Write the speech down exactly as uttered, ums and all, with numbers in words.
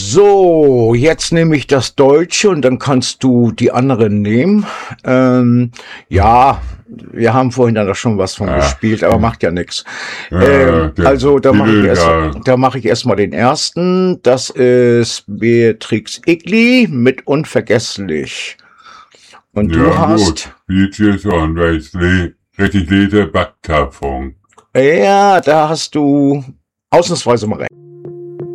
So, jetzt nehme ich das Deutsche und dann kannst du die anderen nehmen. Ähm, ja, wir haben vorhin da schon was von Ja. gespielt, aber macht ja nichts. Ja, Ähm, der also da mache ich Titel, erst, ja. da mache ich erstmal den ersten. Das ist Beatrix Egli mit Unvergesslich. Und du Ja, hast, gut. Beatrice und weil ich le richtig lese, Backkarpfung. ja, da hast du ausnahmsweise mal recht.